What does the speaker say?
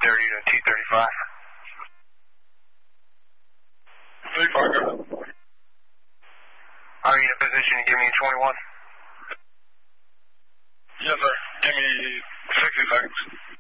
T30 to T35. 35, go ahead. Are you in a position to give me a 21? Yes, sir. Give me 60 seconds.